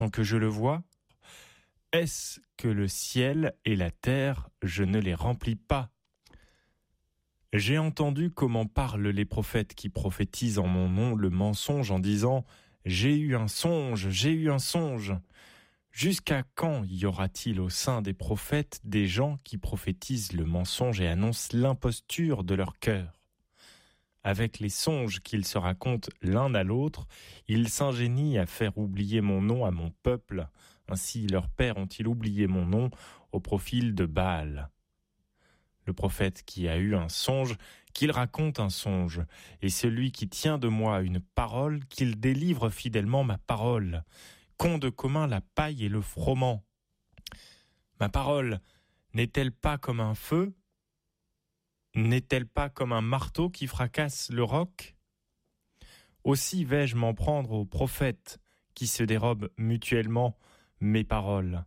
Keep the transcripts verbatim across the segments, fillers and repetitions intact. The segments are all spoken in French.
que je le vois? Est-ce que le ciel et la terre, je ne les remplis pas? J'ai entendu comment parlent les prophètes qui prophétisent en mon nom le mensonge en disant « J'ai eu un songe, j'ai eu un songe ». Jusqu'à quand y aura-t-il au sein des prophètes des gens qui prophétisent le mensonge et annoncent l'imposture de leur cœur? Avec les songes qu'ils se racontent l'un à l'autre, ils s'ingénient à faire oublier mon nom à mon peuple. Ainsi leurs pères ont-ils oublié mon nom au profil de Baal. Le prophète qui a eu un songe, qu'il raconte un songe, et celui qui tient de moi une parole, qu'il délivre fidèlement ma parole. Qu'ont de commun la paille et le froment? Ma parole n'est-elle pas comme un feu? N'est-elle pas comme un marteau qui fracasse le roc? Aussi vais-je m'en prendre aux prophètes qui se dérobent mutuellement mes paroles.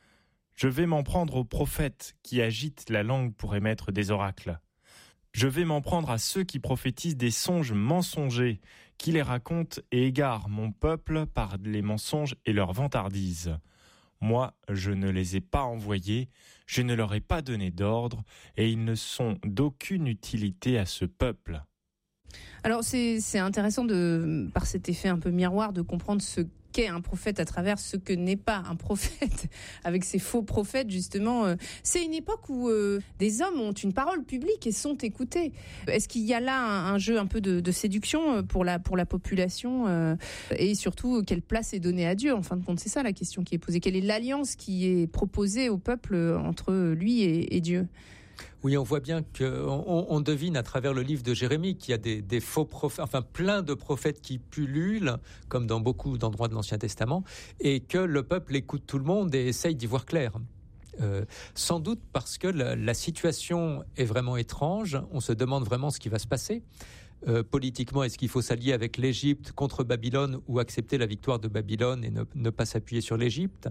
Je vais m'en prendre aux prophètes qui agitent la langue pour émettre des oracles. Je vais m'en prendre à ceux qui prophétisent des songes mensongers, qui les racontent et égarent mon peuple par les mensonges et leurs vantardises. Moi, je ne les ai pas envoyés, je ne leur ai pas donné d'ordre, et ils ne sont d'aucune utilité à ce peuple. Alors c'est, c'est intéressant de, par cet effet un peu miroir, de comprendre ce qu'est un prophète à travers ce que n'est pas un prophète, avec ces faux prophètes justement. C'est une époque où euh, des hommes ont une parole publique et sont écoutés. Est-ce qu'il y a là un, un jeu un peu de, de séduction pour la, pour la population euh, et surtout quelle place est donnée à Dieu? En fin de compte, c'est ça la question qui est posée. Quelle est l'alliance qui est proposée au peuple entre lui et, et Dieu? Oui, on voit bien qu'on on devine à travers le livre de Jérémie qu'il y a des, des faux prophètes, enfin plein de prophètes qui pullulent, comme dans beaucoup d'endroits de l'Ancien Testament, et que le peuple écoute tout le monde et essaye d'y voir clair. Euh, sans doute parce que la, la situation est vraiment étrange, on se demande vraiment ce qui va se passer. Euh, politiquement, est-ce qu'il faut s'allier avec l'Égypte contre Babylone ou accepter la victoire de Babylone et ne, ne pas s'appuyer sur l'Égypte?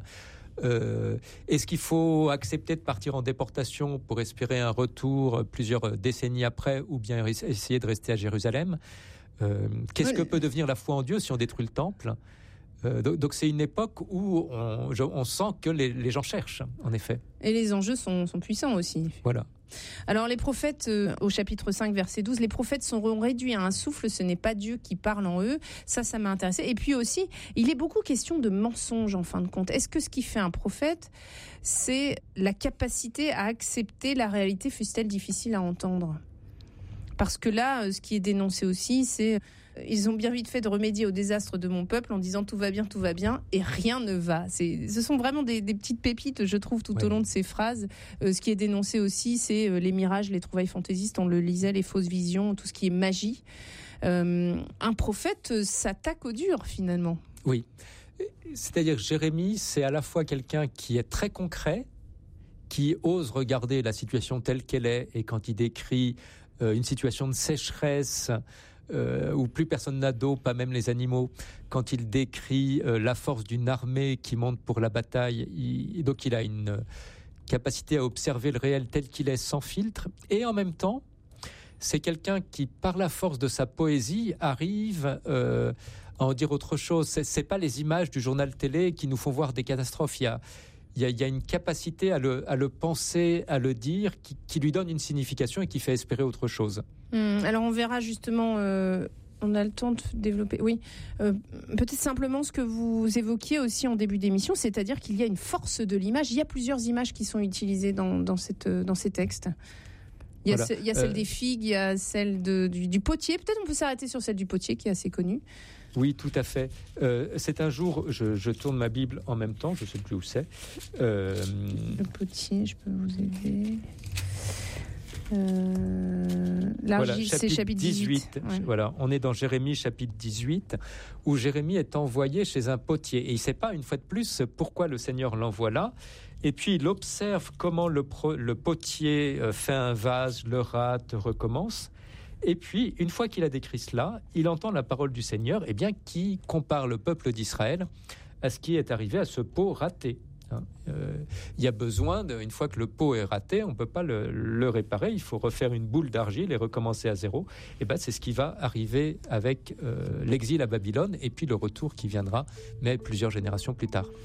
Euh, est-ce qu'il faut accepter de partir en déportation pour espérer un retour plusieurs décennies après, ou bien essayer de rester à Jérusalem? euh, Qu'est-ce oui. que peut devenir la foi en Dieu si on détruit le temple? euh, donc, donc c'est une époque où on, on sent que les, les gens cherchent, en effet. Et les enjeux sont, sont puissants aussi. Voilà. Alors les prophètes, euh, au chapitre cinq, verset douze, les prophètes sont réduits à un souffle, ce n'est pas Dieu qui parle en eux. Ça, ça m'a intéressé. Et puis aussi, il est beaucoup question de mensonges en fin de compte. Est-ce que ce qui fait un prophète, c'est la capacité à accepter la réalité, fût-elle difficile à entendre? Parce que là, ce qui est dénoncé aussi, c'est ils ont bien vite fait de remédier au désastre de mon peuple en disant tout va bien, tout va bien, et rien ne va. C'est, ce sont vraiment des, des petites pépites, je trouve, tout ouais. au long de ces phrases. Euh, ce qui est dénoncé aussi, c'est euh, les mirages, les trouvailles fantaisistes, on le lisait, les fausses visions, tout ce qui est magie. Euh, un prophète euh, s'attaque au dur, finalement. Oui. C'est-à-dire, Jérémie, c'est à la fois quelqu'un qui est très concret, qui ose regarder la situation telle qu'elle est, et quand il décrit euh, une situation de sécheresse, Euh, où plus personne n'a d'eau, pas même les animaux. Quand il décrit euh, la force d'une armée qui monte pour la bataille, il, donc il a une euh, capacité à observer le réel tel qu'il est, sans filtre. Et en même temps, c'est quelqu'un qui, par la force de sa poésie, arrive euh, à en dire autre chose. C'est, c'est pas les images du journal télé qui nous font voir des catastrophes. Il y a Il y, a, il y a une capacité à le, à le penser, à le dire, qui, qui lui donne une signification et qui fait espérer autre chose. Hum, alors on verra justement, euh, on a le temps de développer, oui, euh, peut-être simplement ce que vous évoquiez aussi en début d'émission, c'est-à-dire qu'il y a une force de l'image. Il y a plusieurs images qui sont utilisées dans, dans, cette, dans ces textes. Il y a, voilà. ce, il y a celle euh, des figues, il y a celle de, du, du potier. Peut-être on peut s'arrêter sur celle du potier qui est assez connue. Oui, tout à fait. Euh, c'est un jour, je, je tourne ma Bible en même temps, je ne sais plus où c'est. Euh... Le potier, je peux vous aider. Euh... L'argile, voilà, c'est chapitre dix-huit. dix-huit. Ouais. Voilà, on est dans Jérémie, chapitre dix-huit, où Jérémie est envoyé chez un potier. Et il ne sait pas, une fois de plus, pourquoi le Seigneur l'envoie là. Et puis, il observe comment le, pro, le potier fait un vase, le rate, recommence. Et puis, une fois qu'il a décrit cela, il entend la parole du Seigneur, eh bien, qui compare le peuple d'Israël à ce qui est arrivé à ce pot raté. Il euh, y a besoin, de, une fois que le pot est raté, on ne peut pas le, le réparer, il faut refaire une boule d'argile et recommencer à zéro. Et ben, c'est ce qui va arriver avec euh, l'exil à Babylone et puis le retour qui viendra, mais plusieurs générations plus tard.